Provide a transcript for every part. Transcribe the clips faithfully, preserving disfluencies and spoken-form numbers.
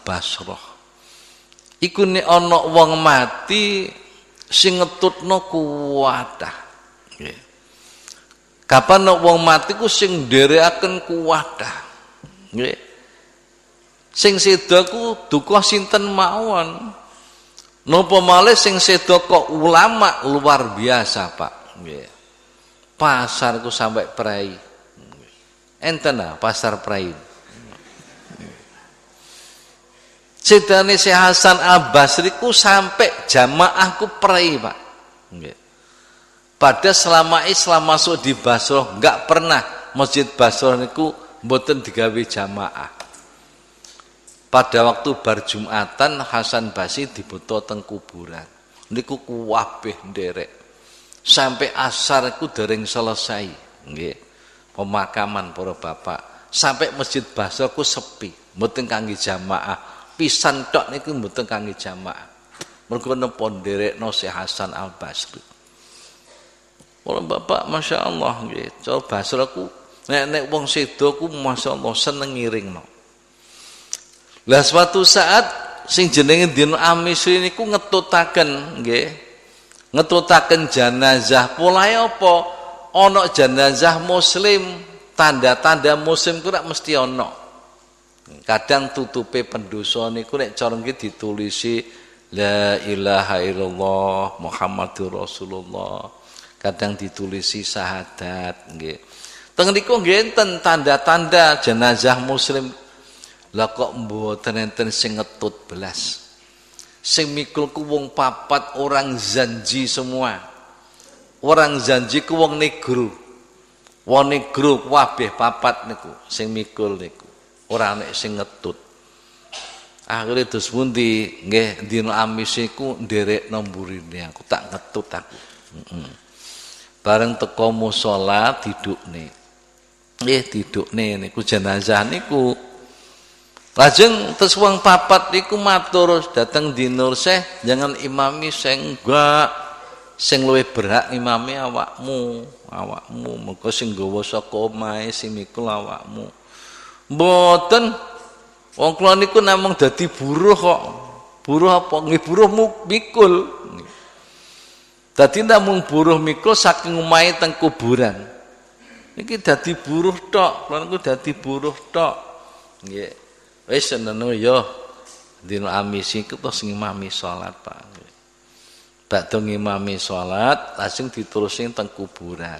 Basrah. Iku nek ana wong mati sing ngetutno kuwadah. Nggih. Kapan ana wong mati ku sing nderekaken kuwadah. Nggih. Sing seda ku duka sinten mawon. Napa malih sing seda kok ulama luar biasa, Pak. Nggih. Pasar ku sampai prei. Enten ah pasar prei. Sedane Syekh Hasan Al-Basri ku sampai jamaah ku prei, Pak. Nggih. Pada selama Islam masuk di Basrah enggak pernah Masjid Basrah niku mboten digawe jamaah. Pada waktu bar Jumatan Hasan Basri dibuto teng kuburan. Niku kuwabeh nderek. Sampai asar ku dereng selesai. Nggih. Pemakaman para bapak. Sampai Masjid Basrah ku sepi, mboten kangge jamaah. Pisan tok niku mboten kangge jamaah. Mergo napa nderekno Syekh Hasan Al-Basri. Para bapak masyaallah nggih, cara Basrah ku nek-nek wong sedo ku masyaallah seneng ngiringno. Lah suatu saat sing jenenge Dino Amisri niku ngetutaken nggih. Ngetutaken jenazah polahe apa? Ana jenazah muslim, tanda-tanda muslim ku rak mesti ana. Kadang tutupe pendosa niku nek cara nggih ditulisi la ilaha illallah Muhammadur Rasulullah. Kadang ditulisi syahadat nggih. Teng niku nggih enten tanda-tanda jenazah muslim. Lah kok mboten enten sing ngetut belas. Sing mikul ku wong papat orang zanji semua. Orang zanji ku wong negro. Wong negro kabeh papat niku sing mikul niku. Ora nek sing ngetut. Akhire dos pundi nggih dina Amis iku nderekno mburine aku tak ngetut aku. Heeh. Bareng teko musala didukne. Nggih didukne niku jenazah niku. Lajeng terus wong papat niku matur dateng dinur Syekh jangan imami sing enggak sing luwih berhak imami awakmu, awakmu mengko sing nggawa saka omahe sing mikul awakmu. Mboten wong kula niku namung dadi buruh kok. Buruh apa? Nggih buruh mikul. Dadi namung buruh mikul saking omahe teng kuburan. Niki dadi buruh tok, kula niku dadi buruh tok. Nggih. Wis senono ya dina Amis iku terus ngimami salat, Pak. Badhe ngimami salat langsung diterusin teng kuburan.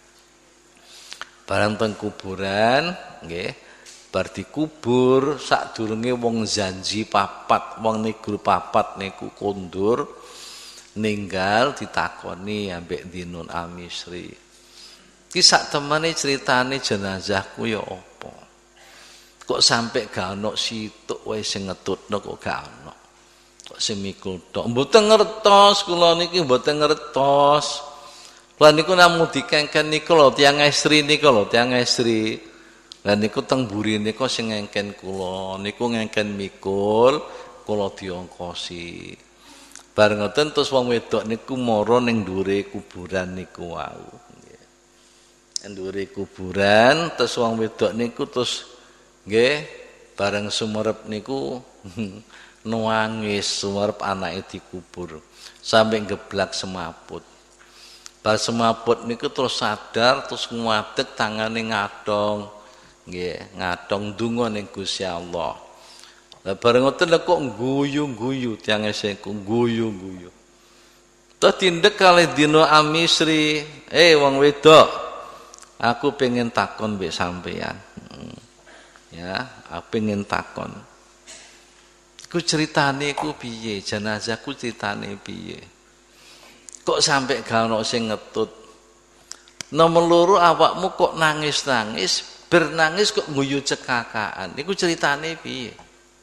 Barang teng kuburan nggih bar dikubur sadurunge wong janji papat, wong negro papat niku kondur ninggal ditakoni ambek Dinun Amisri. Ki sak temene critane jenazahku ya apa? Kok sampai gak ono situk wae sing ngetutno kok gak ono. Kok sing mikul tok. Mboten ngertos kula niki mboten ngertos. Kula niku namung dikengken niku lho tiyang estri niku lho tiyang estri. Lah niku teng burine kok sing ngengken kula niku ngengken mikul kula diongkosi. Bareng ngoten terus wong wedok niku mara ning ndure kuburan niku wau. Nggih. Ndure kuburan terus wong wedok niku terus nggih bareng sumerep niku nuangis sumerep anake dikubur sampai geblak semaput. Bar semaput niku terus sadar terus nguadeg tangane ngadong nggih ngadong donga ning Gusti Allah. Lah bareng ngoten kok guyu-guyu tiyang esengku guyu-guyu. Terus tindek kalih dina Amisri, "Eh wong wedok, aku pengen takon mbek sampean." Ya, aku pengen takon. Ku ceritane ku piye? Jenazahku ceritane piye? Kok sampai gak ono sing ngetut? Nomor loro awakmu kok nangis-nangis, bernangis kok guyu cekakaan. Iku ceritane piye?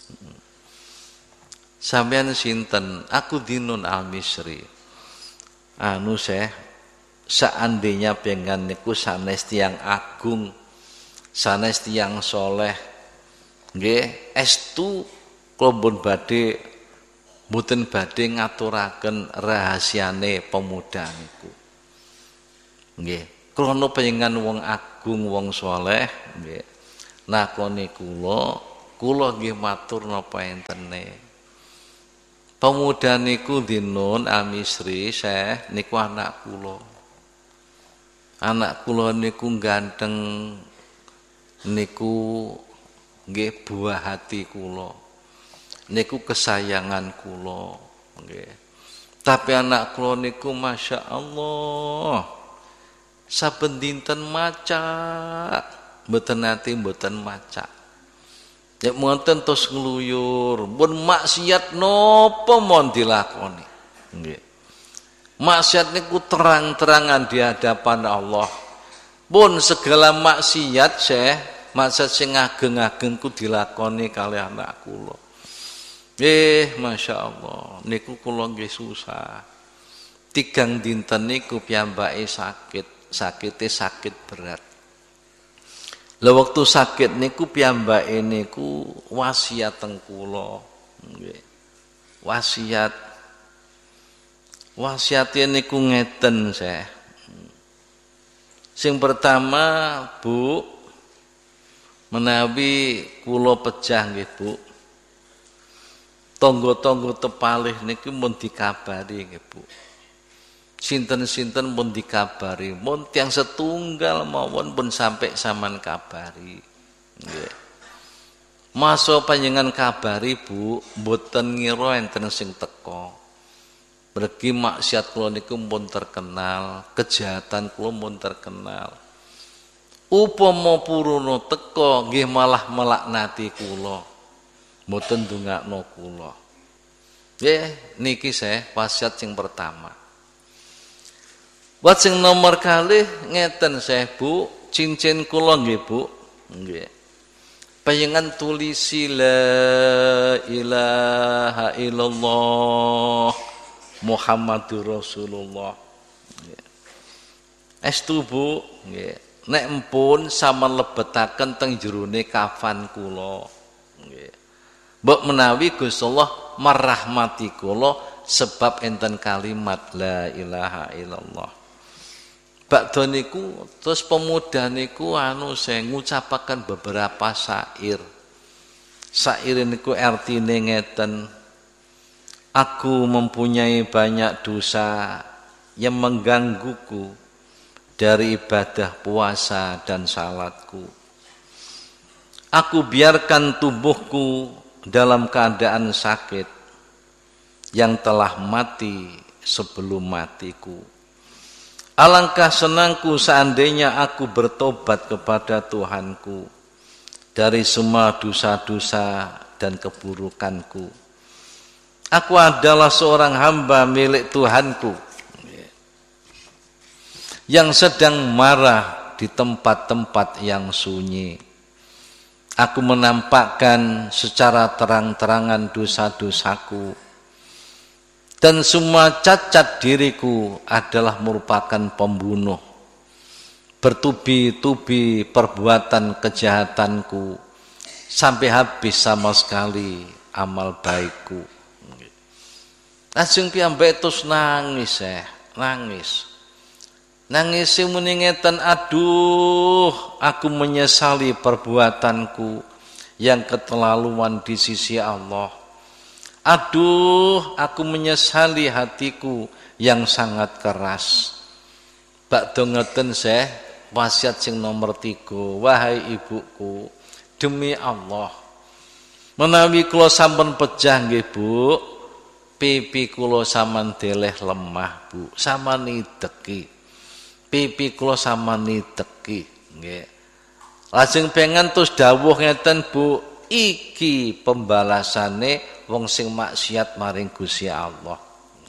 Sampeyan sinten? Aku Dinun Al-Misri. Anu Syekh, seandainya pengen niku sanes tiyang agung, sanes tiyang soleh nggih estu kula pun badhe mboten badhe ngaturaken rahasiane pemuda niku nggih krana pengen wong agung wong soleh nggih nakoni kula kula nggih matur napa entene. Pemuda niku dinun Al-Misri Syekh niku anak kula. Anak kula niku ganteng niku nggih buah hati kula. Niku kesayangan kula nggih. Tapi anak kula niku Masya Allah saben dinten maca mboten nate mboten maca. Nek wonten tos ngluyur, pun maksiat napa mon dilakoni. Nggih. Maksiat niku terang-terangan di hadapan Allah. Pun segala maksiat Syekh, maksiat sing ageng-ageng ku dilakoni kalih anak kula. Eh, Masya Allah, niku kula nggih susah. Tigang dinten niku piyambake sakit. Sakitnya sakit berat. Lah waktu sakit niku piyambake niku wasiat teng kula. Nggih. Wasiat. Wasiate niku ngeten, Syekh. Sing pertama, Bu, menawi kula pejah nggih, Bu. Tangga-tangga tepalih niku mun dikabari nggih, Bu. Sinten-sinten pun dikabari, mun tiang setunggal mawon pun sampai saman kabari. Nggih. Masa panjenengan kabari, Bu, mboten ngira enten sing teka. Mergi maksiat kula niku pun terkenal, kejahatan kula pun terkenal. Upama puruna teka nggih malah melaknati kula. Mboten ndongakno kula. Nggih, niki saya wasiat sing pertama. Buat sing nomor kalih ngeten saya Bu, cincin kula nggih Bu, nggih. Panjenengan tulisi la ilaha illallah Muhammadur Rasulullah. Nggih. Estu Bu, nggih. Nek empun sampean lebetaken teng jerone kafan kula. Nggih. Mbok menawi Gusti Allah merahmati kula sebab enten kalimat la ilaha illallah. Bakda niku terus pemuda niku anu saya ngucapaken beberapa syair. Syair niku artine ngeten. Aku mempunyai banyak dosa yang menggangguku dari ibadah puasa dan salatku. Aku biarkan tubuhku dalam keadaan sakit yang telah mati sebelum matiku. Alangkah senangku seandainya aku bertobat kepada Tuhanku dari semua dosa-dosa dan keburukanku. Aku adalah seorang hamba milik Tuhanku yang sedang marah di tempat-tempat yang sunyi. Aku menampakkan secara terang-terangan dosa-dosaku. Dan semua cacat diriku adalah merupakan pembunuh. Bertubi-tubi perbuatan kejahatanku sampai habis sama sekali amal baikku. Lajeng piyambake terus nangis eh, nangis. Nangis muni ngeten, aduh, aku menyesali perbuatanku yang keterlaluan di sisi Allah. Aduh, aku menyesali hatiku yang sangat keras. Bakda ngeten Syekh, wasiat sing nomor tiga, wahai ibuku, demi Allah, menawi kula sampun pejah nggih Bu, pipi kula sampean deleh lemah Bu, sampean nideki. Pipi kula sampean nideki, nggih. Lajeng pengen terus dawuh ngeten Bu, iki pembalasane wong sing maksiat maring Gusti Allah.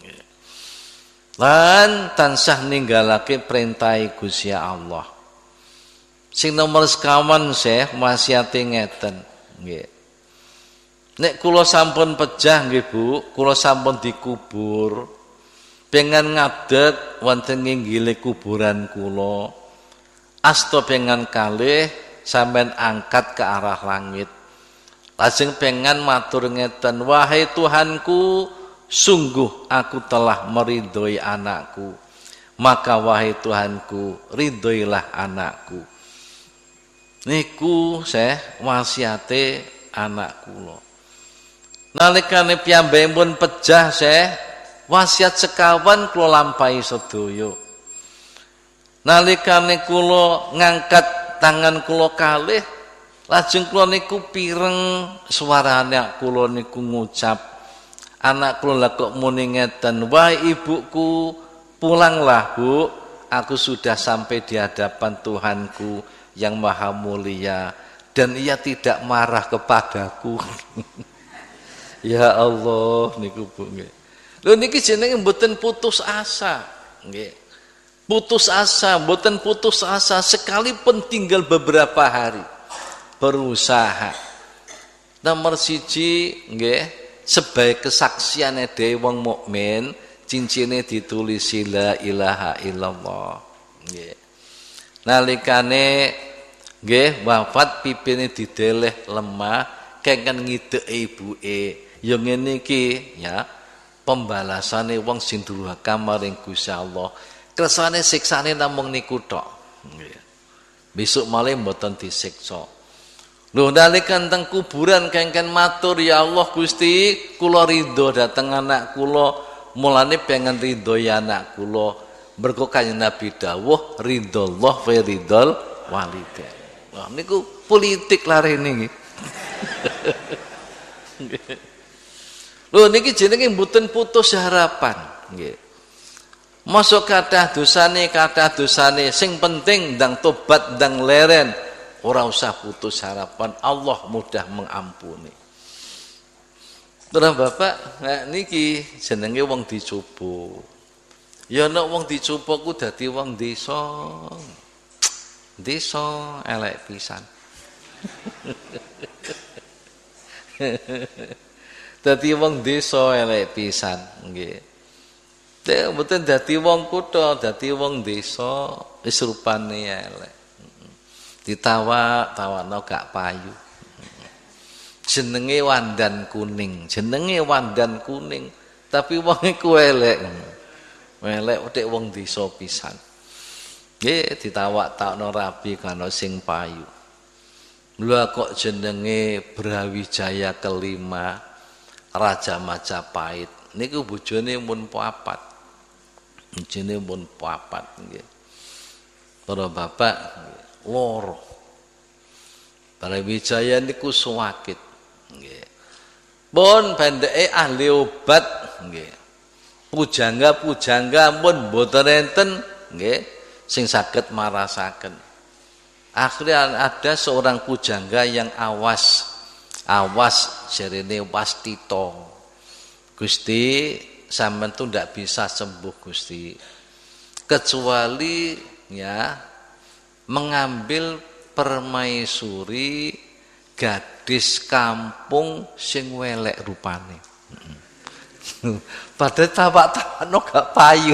Lan tansah ninggalake perintah Gusti Allah. Sing nomor sekawan Syekh wasiate ngeten, nggih. Nek kula sampun pejah nggih Bu, kula sampun dikubur, pengen ngadeg wonten nginggile kuburan kula. Asta pengen kalih sampean angkat ke arah langit. Lajeng pengen matur ngeten, wahai Tuhanku, sungguh aku telah meridhoi anakku. Maka wahai Tuhanku, ridhoilah anakku. Niku Syekh wasiate anak kula. Nalikane piyambakipun pejah Syekh, wasiat sekawan kula lampahi sedaya. Nalikane kula ngangkat tangan kula kalih, lajeng kula niku pireng suarane kula niku ngucap, anak kula lah kok muni ngeten, wah ibuku, pulanglah Bu, aku sudah sampai di hadapan Tuhanku yang maha mulia dan ia tidak marah kepadaku. Ya Allah niku Bu nggih. Lho niki jenenge mboten putus asa nggih. Putus asa, mboten putus asa sekalipun tinggal beberapa hari. Berusaha. Nomor siji nggih, sebagai kesaksiane dhewe wong mukmin, cincine ditulis la ilaha illallah. Nggih. Nalikane nggih wafat pipine dideleh lemah, kengken ngideki ibuke. Ya ngene iki ya, pembalasane wong sing durhaka maring Gusti Allah. Kersane siksane namung niku tok. Nggih. Besok malih mboten disiksa. Lho nalikan teng kuburan kengken matur, ya Allah Gusti, kula ridho dhateng anak kula, mulane pengen ridho ya anak kula. Mergo kanjeng Nabi dawuh ridhollah wa ridhol walidain. Wah niku politik larene nggih. Lho niki jenenge mboten putus harapan nggih. Masuk kathah dosane kathah dosane sing penting ndang tobat ndang leren, ora usah putus harapan, Allah mudah mengampuni. Terus Bapak, nah niki jenenge wong dicoba. Ya nek wong dicoba ku dadi wong desa. Desa elek pisan. Dadi wong desa elek pisan nggih. Dek mboten dadi wong kutha, dadi wong desa wis rupane elek. Ditawa-tawano gak payu. Jenenge wandan kuning, jenenge wandan kuning, tapi wong iku elek. Elek utek wong desa pisan. Nggih ditawak-tawakno rabi kana sing payu. Lha kok jenenge Brawijaya kelima Raja Majapahit niku bojone mun papat. Bojone mun papat nggih. Para bapak loro. Brawijaya niku suwakit nggih. Pun pendeke ahli obat nggih. Pujangga-pujangga pun mboten enten nggih sing saged marasaken. Akhirnya ada seorang pujangga yang awas, awas jarene Wastito. Gusti, sampean tuh ndak bisa sembuh Gusti, kecuali ya mengambil permaisuri gadis kampung sing welek rupane. Padahal tapak-tapakno gak payu.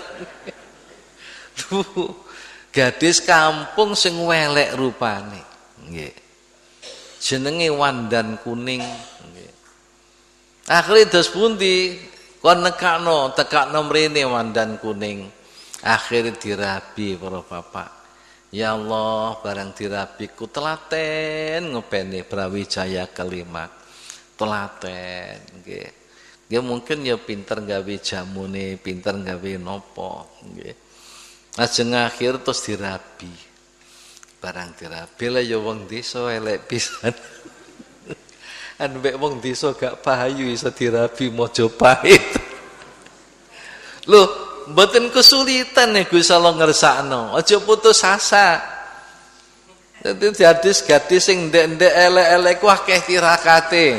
Gadis kampung sing welek rupane nggih. Jenenge wandan kuning nggih. Akhire dos pundi kon nekakno, tekakno mrene wandan kuning. Akhire dirabi para bapak. Ya Allah, barang dirabiku telaten ngopeni Brawijaya kelima. Telaten nggih. Nggih mungkin ya pinter gawe jamune, pinter gawe napa nggih. Lajeng akhir terus dirabi. Barang dirabi lah ya wong desa elek pisan. An mek wong desa gak payu iso dirabi Majapahit. Lho, mboten kesulitan nek Gusti Allah ngersakno. Aja putus asa. Dadi gadis-gadis sing ndek-ndek elek-elek ku akeh tirakate.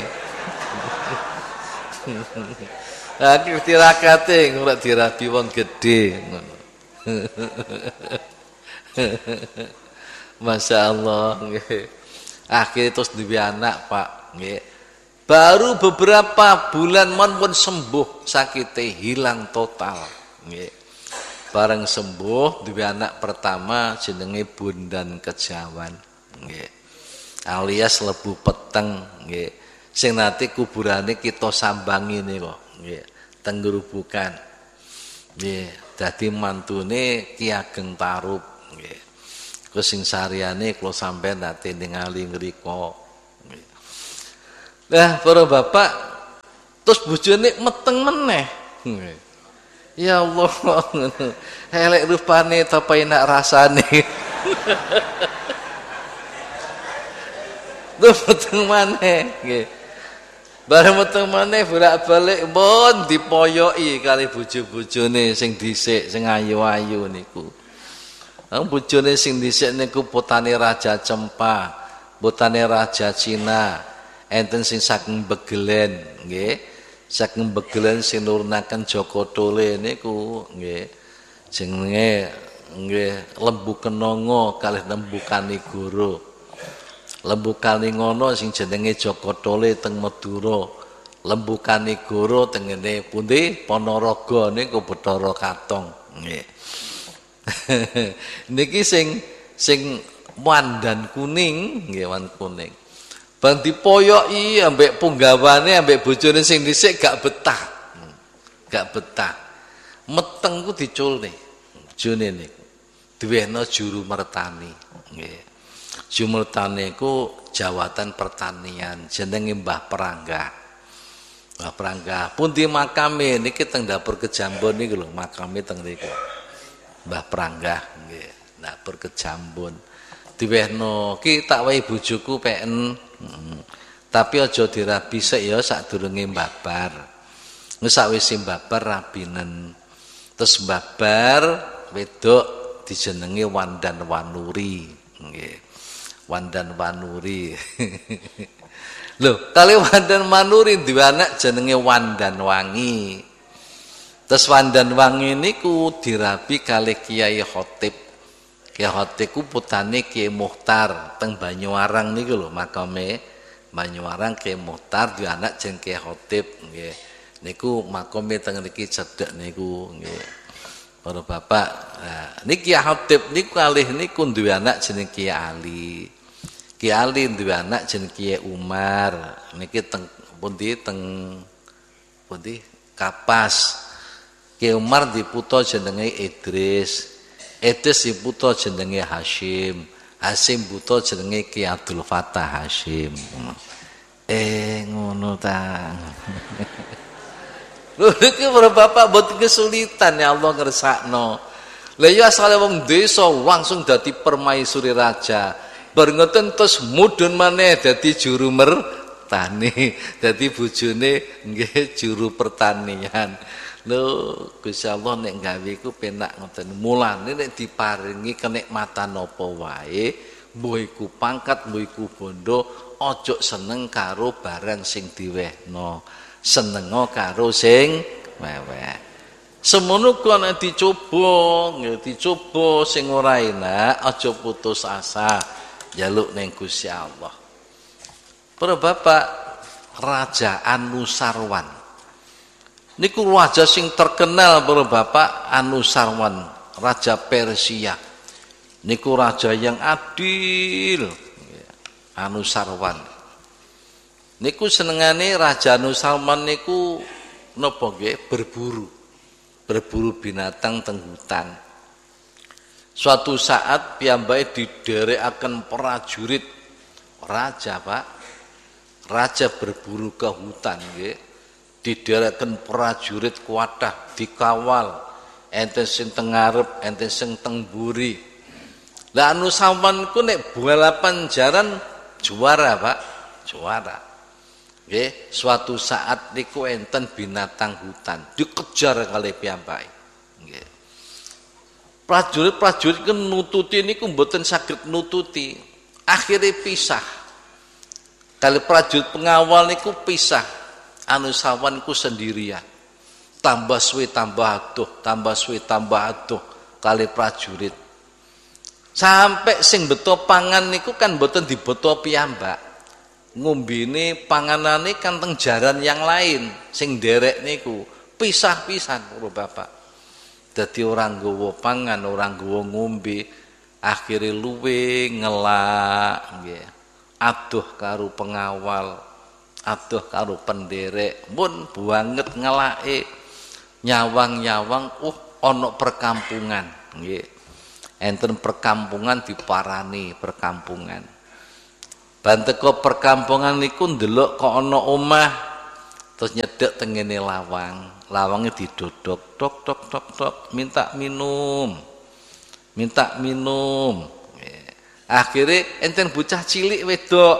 Akeh tirakate ora dirabi wong gedhe ngono. Masya Allah nggih. Akhirnya terus duwe anak Pak nggih. Baru beberapa bulan mon pun sembuh, sakite hilang total nggih. Bareng sembuh duwe anak pertama jenenge Bondan Kejawan nggih. Alias lebu peteng nggih. Sing nate kuburane kita sambangi niku nggih. Teng Gerubukan. Nggih. Dadi mantune Ki Ageng Tarub nggih. Ku sing sariyane kula sampeyan nate ningali ngrika nggih. Lah para bapak terus bojone meteng meneh. Ya Allah, elek rupane tapi enak rasane. Terus meteng maneh nggih. Bareng meteng maneh bolak-balik pun dipoyoki kali bojo-bojone sing dhisik sing ayu-ayu niku. Nang bojone sing dhisik niku putane Raja Cempa, putane Raja Cina, enten sing saking Begelen nggih. Saking Begelen sing nurunaken Joko Tole niku nggih. Jenenge nggih Lembu Kenongo kalih Lembu Kanigoro. Lembu Kaningono sing jenenge Joko Tole teng Madura. Lembu Kanigoro tengene pundi Ponorogo niku Bathara Katong nggih. Niki sing sing wandan kuning nggih wan kuning. Bang dipoyoki ambek punggawane ambek bojone sing dhisik gak betah. Gak betah. Meteng ku diculne. Bojone niku duwehna juru mertani nggih. Juru mertani ku jawatan pertanian jenenge Mbah Prangga. Mbah Prangga pundi makame niki teng dapur Kejambon niku lho, makame teng niku. Mbah Prangga nggih, dapur Kejambon. Diwehno ki tak wae bojoku peken. Hmm. Tapi aja dirabi sik ya sadurunge mbabar. Wis sawise mbabar rabinen. Terus mbabar wedok dijenenge Wandan Wanuri nggih. Wandan Wanuri. Lho, kali Wandan Wanuri duwe anak jenenge Wandan Wangi. Terus Wandan Wangi niku dirabi kali Kiai Khotib. Kiai Khotib ku putane Kiai Muhtar teng Banyuwarang niku lho makame Banyuwarang Kiai Muhtar duwe anak jeneng Kiai Khotib nggih. Niku makame teng niki cedhek niku nggih. Para bapak, nah, niki Kiai Khotib niku kalih niku duwe anak jeneng Kiai Ali. Kiai Ali duwe anak jeneng Kiai Umar. Niki teng pundi teng pundi Kapas. Kiai Umar diputo jenenge Idris. Idris diputo jenenge Hashim. Hashim puto jenenge Kiai Abdul Fattah Hashim. Eh ngono ta. Lho iki para bapak mboten kesulitan ya Allah ngersakno. Lah ya asale wong desa langsung dadi permaisuri raja. Bar ngoten terus mudhun maneh dadi juru mertani, dadi bojone nggih juru pertanian. Lho Gusti Allah nek gawe iku penak ngoten. Mulane nek diparingi kenikmatan apa wae, mbuh iku pangkat, mbuh iku bondo, aja seneng karo barang sing diwehno. Senengo karo sing weweh. Semono ku ana dicoba, nggih dicoba sing ora enak, aja putus asa. Jaluk ning Gusti Allah. Para bapak, Raja Anusarwan. Niku raja sing terkenal para bapak Anusarwan, raja Persia. Niku raja yang adil. Anusarwan. Niku senengane Raja Anusarwan niku napa nggih berburu. Berburu binatang teng hutan. Suatu saat piyambake diderekaken prajurit raja, Pak. Raja berburu ke hutan nggih. Diderekaken prajurit kuatah dikawal. Enten sing teng ngarep, enten sing teng mburi. Lah Anusarwan ku nek balapan jaran juara, Pak. Juara. Nggih, suatu saat niku enten binatang hutan dikejar kali piyambake. Nggih. Prajurit-prajurit kan nututi niku mboten saged nututi. Akhire pisah. Kali prajurit pengawal niku pisah. Anusarwan niku sendirian. Tambah suwe tambah adoh, tambah suwe tambah adoh kali prajurit. Sampai sing beto pangan niku kan mboten dibeto piyambak. Ngombene panganane kan teng jaran yang lain sing derek niku pisah-pisah karo bapak. Dadi orang nggawa pangan, orang nggawa ngombe, akhire luwe ngelak nggih. Adoh karo pengawal, adoh karo penderek, mun banget ngelake. Nyawang-nyawang uh ana perkampungan nggih. Enten perkampungan diparani perkampungan. Ban teko perkampungan niku ndelok kok ana omah terus nyedek tengene lawang. Lawangnya didodok, tok tok tok tok, minta minum. Minta minum. Akhirnya enten bocah cilik wedok.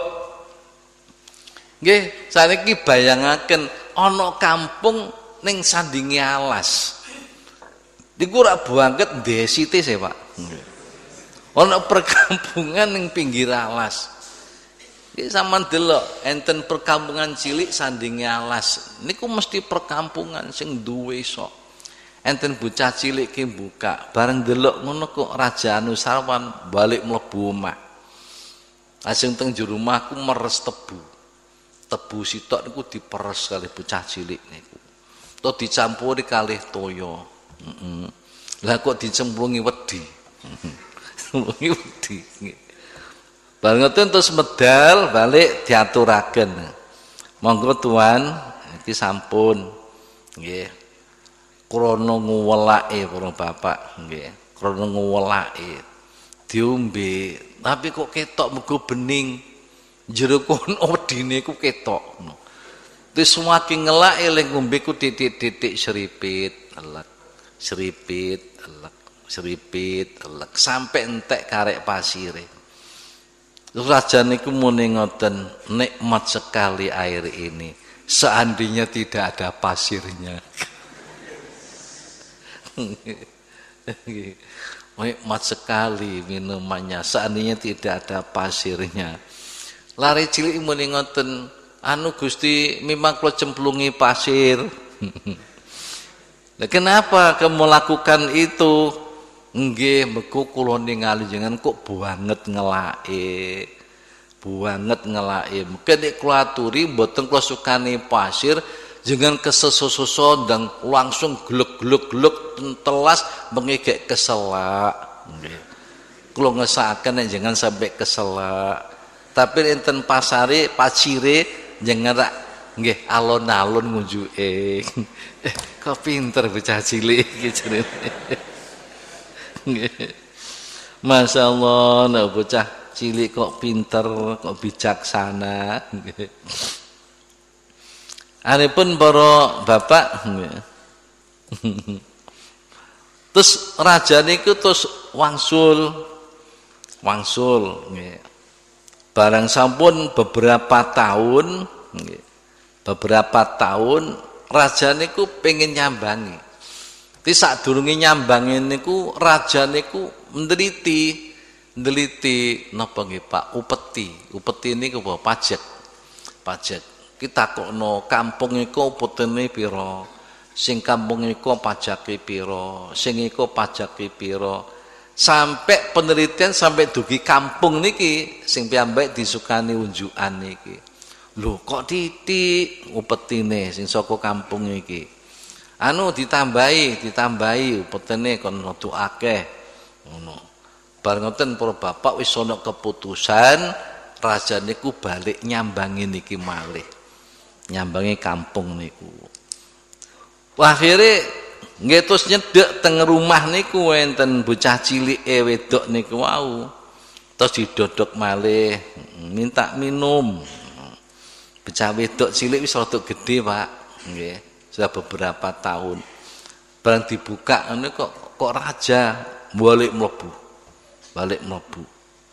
Nggih, saniki bayangaken ana kampung ning sandinge alas. Niku ora banget ndesite se, Pak. Ana perkampungan ning pinggir alas. Iki sampean delok enten perkampungan cilik sandinge alas. Niku mesti perkampungan sing duwe sok. Enten bocah cilik ki buka, bareng delok ngono kok Raja Anusawan balik mlebu omah. Ajeng teng jero omahku meres tebu. Tebu sitok niku diperes kalih bocah cilik niku. Terus dicampuri kalih toya. Heeh. Lah kok dicemplungi wedi. Cemplungi wedi. Bareng ngoten terus medal balik diaturaken. Monggo tuan, iki sampun nggih. Krana nguwelake para bapak nggih. Krana nguwelake diombe, tapi kok ketok mergo bening. Jero kono wedine ku ketok ngono. Terus semakin ngelak eling ngombe ku titik-titik seripit, elek. Seripit, elek. Seripit, elek sampai entek karek pasire. Raja niku muni ngoten, nikmat sekali air ini. Seandainya tidak ada pasirnya. Nikmat sekali minumannya. Seandainya tidak ada pasirnya. Lari cilik muni ngoten, anu Gusti memang kula cemplungi pasir. Nah, kenapa kamu lakukan itu? Nggih, mergo kula ningali jenengan kok banget ngelake. Banget ngelake. Mungkin nek kula aturi mboten kula sukani pasir, jenengan kesesoso dan langsung glek-glek-glek telas mengigek keselak. Nggih. Kula ngesakaken nek jenengan sampai keselak. Tapi enten pasare, pacire jenengan rak nggih alon-alon ngunjuke. Eh, kok pinter bocah cilik iki jenenge. Masya Allah, nah bocah cilik kok pinter, kok bijaksana. Adapun para bapak, terus raja niku terus wangsul, wangsul. Barang sampun beberapa tahun, beberapa tahun raja niku pengen nyambangi. Ti sadurunge nyambangi niku raja niku meneliti, meneliti napa nggih Pak, upeti. Upeti niku apa? Pajak. Pajak. Kita kokno kampung iku upetine pira? Sing kampung iku pajake pira? Sing iku pajake pira? Sampai penelitian sampai dugi kampung niki sing piyambak disukani unjukan niki. Lho kok titik upetine sing saka kampung iki. Anu ditambahi, ditambahi upetene kon rada akeh ngono. Bar ngoten para bapak wis ana keputusan raja niku balik nyambangi niki malih. Nyambangi kampung niku. Akhire nggih terus nyedek teng rumah niku enten bocah cilike wedok niku wau. Terus didodok malih, minta minum. Bocah wedok cilik wis rada gedhe, Pak. Nggih. Sudah beberapa tahun barang dibuka ini kok kok raja balik mlebu balik mlebu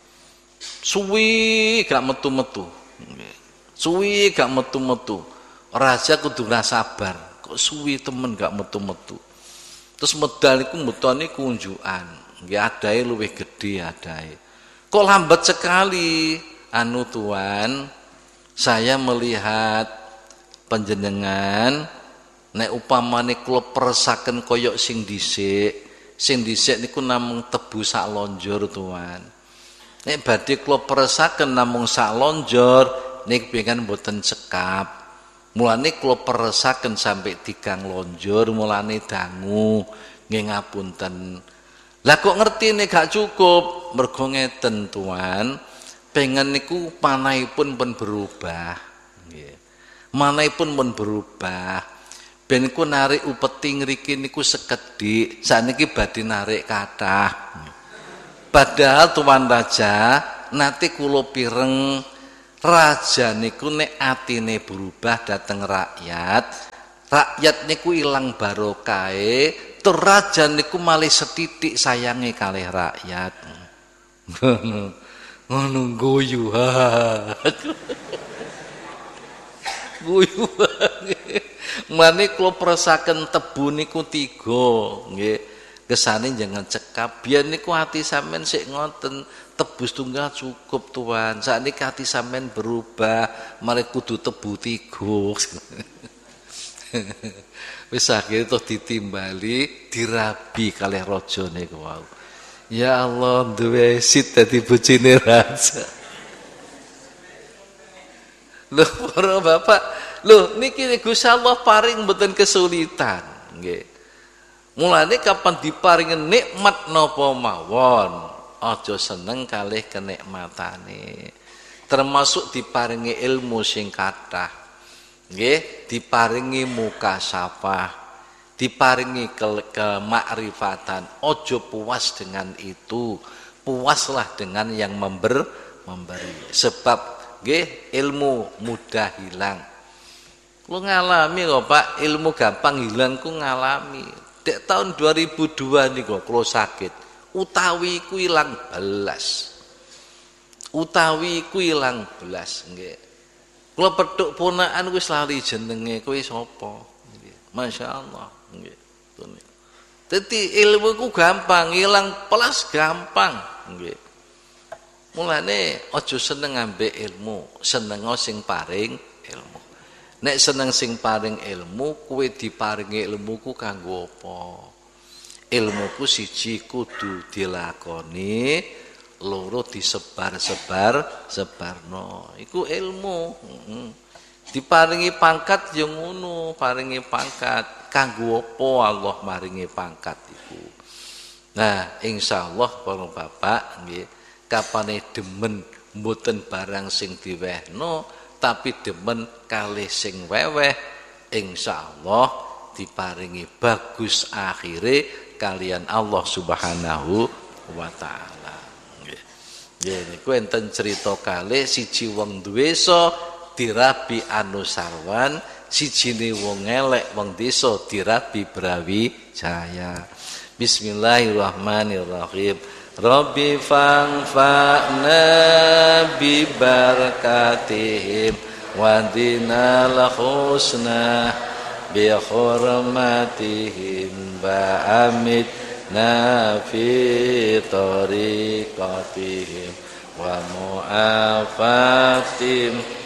suwi gak metu-metu suwi gak metu-metu raja kudu sabar kok suwi temen gak metu-metu terus medal iku metone kunjukan nggih adae luwih gedhe adae kok lambat sekali anu tuan saya melihat panjenengan nek upamane kula peresaken kaya sing dhisik, sing dhisik niku namung tebu sak lonjor tuan. Nek badhe kula peresaken namung sak lonjor nek pengen mboten cekap. Mulane kula peresaken sampai tigang lonjor mulane dangu nggih ngapunten. Lah kok ngerti nek gak cukup mergo ngeten tuan, pengen niku panahipun pun berubah nggih. Manahipun pun berubah. Ben ku narik upeti ngriki niku sekedhik, sakniki badhe narik kathah. Padahal tuan raja nate kula pireng Raja niku nek atine berubah dateng rakyat, rakyat niku ilang barokahe, tur raja niku malih setitik sayange kalih rakyat. Ngono guyu. Guyu. Mane kula presaken tebu niku tiga, nggih. Kesane jangan cekap. Biyen niku ati sampean sik ngoten, tebu tunggal cukup tuan. Sakniki ati sampean berubah, mari kudu tebu tiga. Wis akhire toh ditimbali, dirabi kalih raja niku wau. Ya Allah, duwe sit dadi bojone raja. Lho para bapak, lho niki Gusti Allah paring mboten kesulitan, nggih. Mulane kapan diparingi nikmat napa mawon, aja seneng kalih kenikmatane. Termasuk diparingi ilmu sing kathah. Nggih, diparingi mukasafah, diparingi ke kemakrifatan. Aja puas dengan itu, puaslah dengan yang member, memberi. Sebab nggih ilmu mudah hilang. Lu ngalami kok Pak, ilmu gampang hilang ku ngalami. Dek tahun dua ribu dua niku kula sakit. Utawi ku ilang belas. Utawi ku ilang belas nggih. Kula petuk ponakan wis lali jenenge, kowe sapa? Nggih. Masyaallah nggih. Dadi ilmu ku gampang, ilang pelas gampang nggih. Mulane aja seneng ambek ilmu, seneng sing paring ilmu. Nek seneng sing paring ilmu, kowe diparingi ilmuku kanggo apa? Ilmuku siji kudu dilakoni, loro disebar-sebar, sebarno. Iku ilmu. Heeh. Diparingi pangkat ya ngono, paringi pangkat kanggo apa Allah maringi pangkat iku. Nah, insyaallah para bapak nggih, kapane demen mboten barang sing diwehno tapi demen kalih sing weweh, insyaallah diparingi bagus akhire kalian Allah Subhanahu wa taala. Nggih. Nggih niku enten crita kalih siji wong desa dirabi anu sarwan, sijine wong elek wong desa dirabi Brawijaya. Bismillahirrahmanirrahim. Rabbi fa'fa'na bi barakatihim wa dinal husna bi hurmatihim wa amitna fi tariqatihim wa mu'afatim